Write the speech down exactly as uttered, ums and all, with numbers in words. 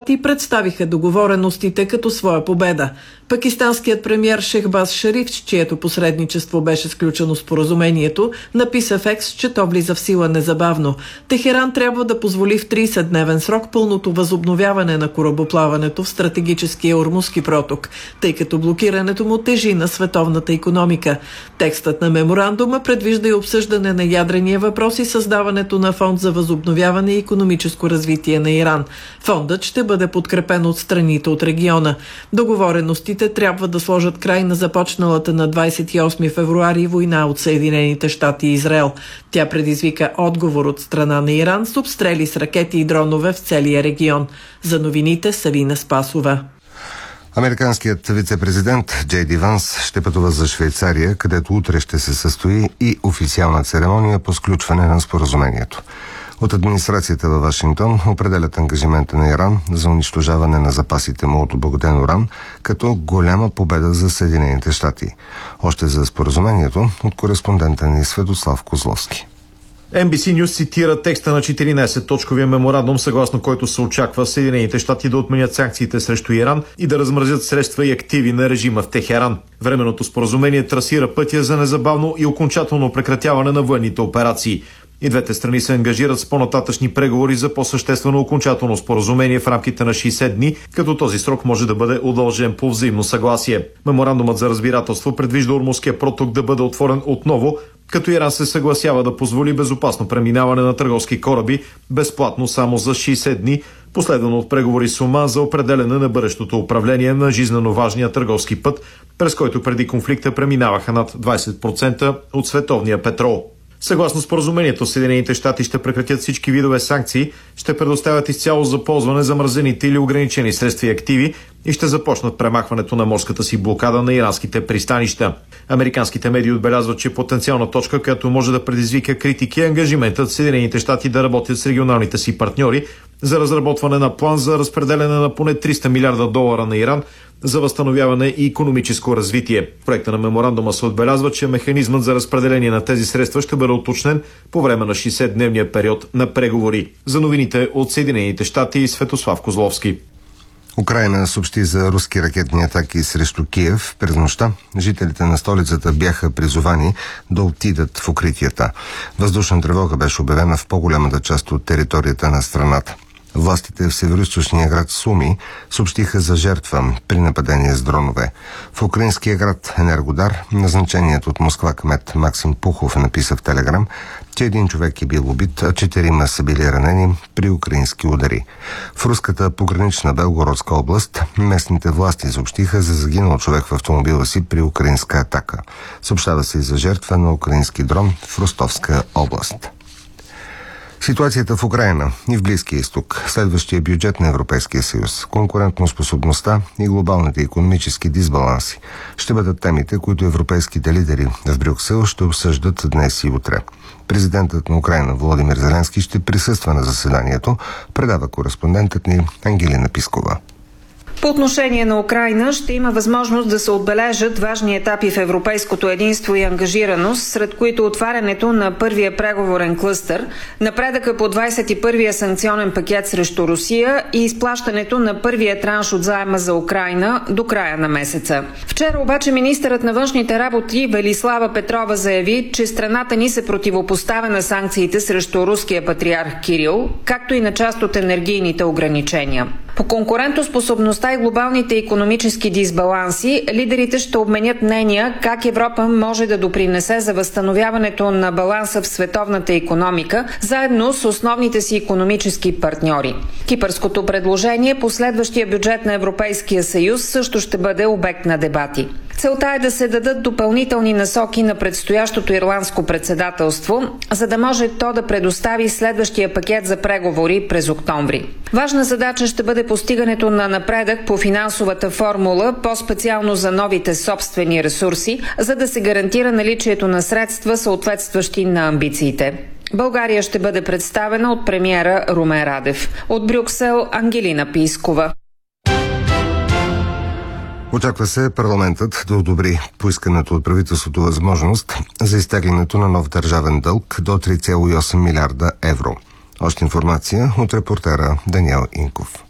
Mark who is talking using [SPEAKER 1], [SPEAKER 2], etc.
[SPEAKER 1] щати представиха договореностите като своя победа. Пакистанският премиер Шехбаз Шериф, с чието посредничество беше сключено споразумението, написа в Екс, че то влиза в сила незабавно. Техеран трябва да позволи в тридесетдневен срок пълното възобновяване на корабоплаването в стратегическия Ормузски проток, тъй като блокирането му тежи на световната икономика. Текстът на меморандума предвижда и обсъждане на ядрения въпрос и създаването на фонд за възобновяване и икономическо развитие на Иран. Фондът ще бъде подкрепен от страните от региона. Договореностите трябва да сложат край на започналата на двадесет и осми февруари война от Съединените щати и Израел. Тя предизвика отговор от страна на Иран с обстрели с ракети и дронове в целия регион. За новините Савина Спасова.
[SPEAKER 2] Американският вице-президент Джей Ди Ванс ще пътува за Швейцария, където утре ще се състои и официална церемония по сключване на споразумението. От администрацията във Вашингтон определят ангажимента на Иран за унищожаване на запасите му от обогатен уран като голяма победа за Съединените щати. Още за споразумението от кореспондента ни Светослав Козловски.
[SPEAKER 3] Ен Би Си News цитира текста на четиринадесет-точковия меморандум, съгласно който се очаква Съединените щати да отменят санкциите срещу Иран и да размразят средства и активи на режима в Техеран. Временното споразумение трасира пътя за незабавно и окончателно прекратяване на военните операции. И двете страни се ангажират с по-нататъчни преговори за по-съществено окончателно споразумение в рамките на шейсет дни, като този срок може да бъде удължен по взаимно съгласие. Меморандумът за разбирателство предвижда Ормузския проток да бъде отворен отново, като Иран се съгласява да позволи безопасно преминаване на търговски кораби безплатно само за шейсет дни, последвано от преговори с Оман за определяне на бъдещото управление на жизнено важния търговски път, през който преди конфликта преминаваха над двадесет процента от световния петрол. Съгласно споразумението, Съединените щати ще прекратят всички видове санкции, ще предоставят изцяло за ползване замразените или ограничени средства и активи и ще започнат премахването на морската си блокада на иранските пристанища. Американските медии отбелязват, че потенциална точка, която може да предизвика критики, е ангажиментът Съединените щати да работят с регионалните си партньори за разработване на план за разпределяне на поне триста милиарда долара на Иран за възстановяване и икономическо развитие. В проекта на меморандума се отбелязва, че механизмът за разпределение на тези средства ще бъде уточнен по време на шейсетдневния период на преговори. За новините от Съединените щати, Светослав Козловски.
[SPEAKER 2] Украйна съобщи за руски ракетни атаки срещу Киев през нощта. Жителите на столицата бяха призовани да отидат в укритията. Въздушна тревога беше обявена в по-голямата част от територията на страната. Властите в североизточния град Суми съобщиха за жертва при нападение с дронове. В украинския град Енергодар назначеният от Москва кмет Максим Пухов написа в Телеграм, че един човек е бил убит, а четирима са били ранени при украински удари. В руската погранична Белгородска област местните власти съобщиха за загинал човек в автомобила си при украинска атака. Съобщава се и за жертва на украински дрон в Ростовска област. Ситуацията в Украйна и в Близкия изток, следващия бюджет на Европейския съюз, конкурентоспособността и глобалните икономически дисбаланси ще бъдат темите, които европейските лидери в Брюксел ще обсъждат днес и утре. Президентът на Украйна Володимир Зеленски ще присъства на заседанието, предава кореспондентът ни Ангелина Пискова.
[SPEAKER 4] По отношение на Украйна ще има възможност да се отбележат важни етапи в европейското единство и ангажираност, сред които отварянето на първия преговорен клъстър, напредъка по двадесет и първия санкционен пакет срещу Русия и изплащането на първия транш от заема за Украйна до края на месеца. Вчера обаче министърът на външните работи Велислава Петрова заяви, че страната ни се противопоставя на санкциите срещу руския патриарх Кирил, както и на част от енергийните ограничения. По конкурентоспособността и глобалните икономически дисбаланси, лидерите ще обменят мнения как Европа може да допринесе за възстановяването на баланса в световната икономика, заедно с основните си икономически партньори. Кипърското предложение по следващия бюджет на Европейския съюз също ще бъде обект на дебати. Целта е да се дадат допълнителни насоки на предстоящото ирландско председателство, за да може то да предостави следващия пакет за преговори през октомври. Важна задача ще бъде постигането на напредък по финансовата формула, по-специално за новите собствени ресурси, за да се гарантира наличието на средства, съответстващи на амбициите. България ще бъде представена от премиера Румен Радев. От Брюксел Ангелина Пискова.
[SPEAKER 2] Очаква се парламентът да одобри поискането от правителството възможност за изтеглянето на нов държавен дълг до три цяло и осем милиарда евро. Още информация от репортера Даниел Инков.